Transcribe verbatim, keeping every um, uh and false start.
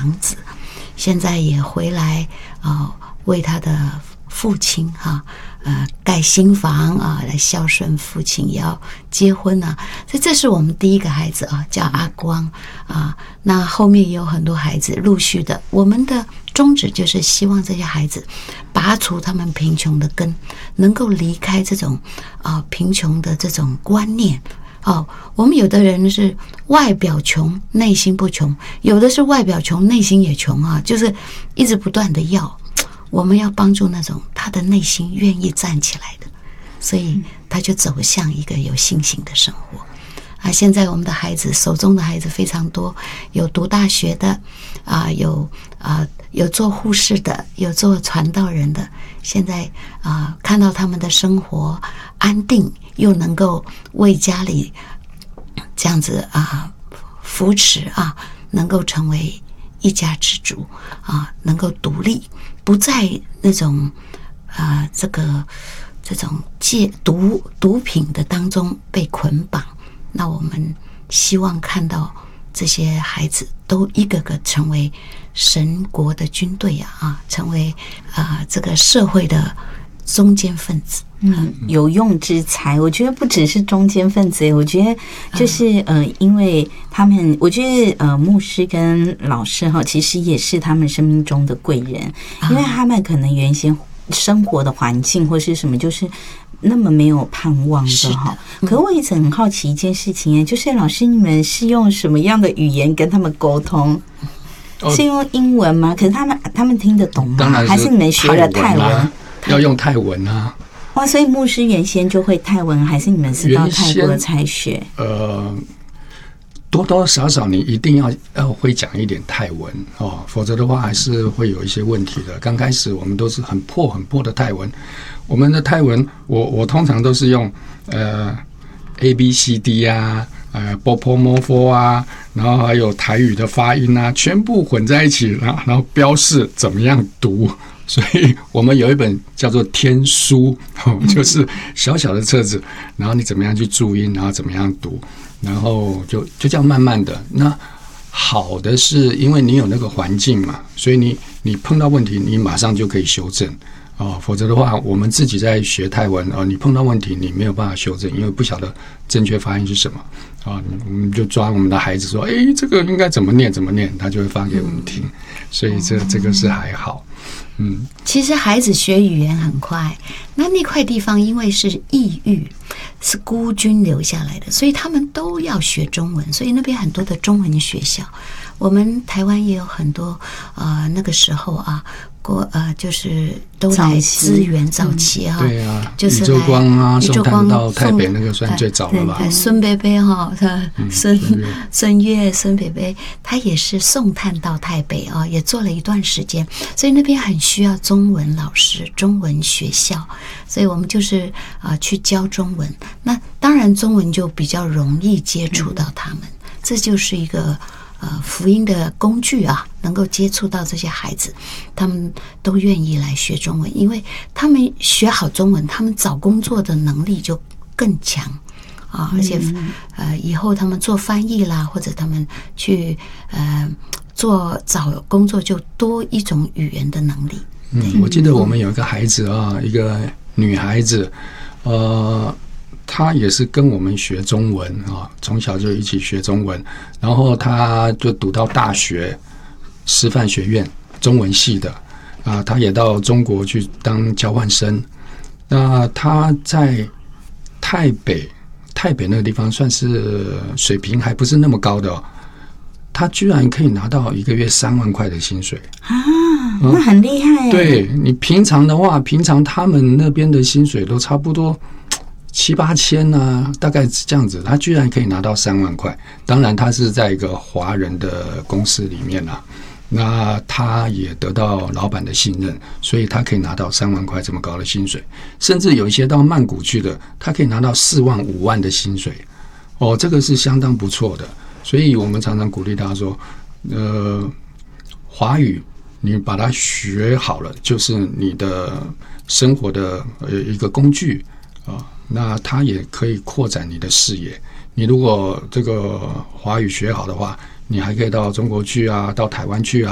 长子，现在也回来啊、呃，为他的父亲哈、啊，呃，盖新房啊，来孝顺父亲，也要结婚啊。所以这是我们第一个孩子啊，叫阿光啊。那后面也有很多孩子陆续的。我们的宗旨就是希望这些孩子拔除他们贫穷的根，能够离开这种啊贫穷的这种观念。哦，我们有的人是外表穷，内心不穷；有的是外表穷，内心也穷啊，就是一直不断的要。我们要帮助那种他的内心愿意站起来的，所以他就走向一个有信心的生活啊。现在我们的孩子手中的孩子非常多，有读大学的啊，有啊有做护士的，有做传道人的。现在啊，看到他们的生活安定，又能够为家里这样子啊扶持啊，能够成为一家之主啊，能够独立，不在那种啊这个这种戒毒毒品的当中被捆绑。那我们希望看到这些孩子都一个个成为神国的军队啊，啊成为啊这个社会的中间分子。 嗯，有用之才，我觉得不只是中间分子，我觉得就是呃，因为他们，我觉得呃，牧师跟老师哈，其实也是他们生命中的贵人，因为他们可能原先生活的环境或是什么，就是那么没有盼望的哈。可是我一直很好奇一件事情，就是老师你们是用什么样的语言跟他们沟通？是用英文吗？可是他们他们听得懂吗？ 当然是还是你们学了泰文？ 要用泰文啊。 哇，所以牧师原先就会泰文，还是你们是到泰国才学？ 呃，多多少少你一定要要会讲一点泰文哦，否则的话还是会有一些问题的。刚开始我们都是很破很破的泰文，我们的泰文，我我通常都是用呃 A B C D 啊，呃 波波摩佛啊，然后还有台语的发音啊，全部混在一起，然后然后标示怎么样读。所以我们有一本叫做天书，就是小小的册子，然后你怎么样去注音，然后怎么样读，然后就就这样慢慢的。那好的是因为你有那个环境嘛，所以你你碰到问题你马上就可以修正哦，否则的话我们自己在学泰文哦，你碰到问题你没有办法修正，因为不晓得正确发音是什么啊，我们就抓我们的孩子说，哎，这个应该怎么念怎么念，他就会发给我们听，所以这这个是还好。嗯， 其实孩子学语言很快，那那块地方因为是异域，是孤军留下来的，所以他们都要学中文，所以那边很多的中文学校。我们台湾也有很多呃那个时候啊，过呃就是都来支援早期哈、啊嗯， 对啊， 就是宇宙光啊， 宇宙光到台北那个算最早了吧？ 孙贝贝哈，孙孙越孙贝贝，他也是送炭到台北啊，也做了一段时间，所以那边很需要中文老师、中文学校，所以我们就是啊、呃、去教中文。那当然中文就比较容易接触到他们，嗯、这就是一个。呃，福音的工具啊，能够接触到这些孩子，他们都愿意来学中文，因为他们学好中文，他们找工作的能力就更强啊，而且呃，以后他们做翻译啦，或者他们去呃做找工作，就多一种语言的能力。 嗯，我记得我们有一个孩子啊，一个女孩子，呃。他也是跟我们学中文啊，从小就一起学中文，然后他就读到大学师范学院中文系的啊，他也到中国去当交换生。那他在台北，台北那个地方算是水平还不是那么高的、哦，他居然可以拿到一个月三万块的薪水啊，那很厉害耶、嗯。 对，你平常的话，平常他们那边的薪水都差不多。七八千啊，大概这样子，他居然可以拿到三万块。当然，他是在一个华人的公司里面啊，那他也得到老板的信任，所以他可以拿到三万块这么高的薪水。甚至有一些到曼谷去的，他可以拿到四万、五万的薪水。哦，这个是相当不错的。所以我们常常鼓励他说，呃，华语你把它学好了，就是你的生活的呃一个工具啊。那它也可以扩展你的视野。你如果这个华语学好的话，你还可以到中国去啊，到台湾去啊，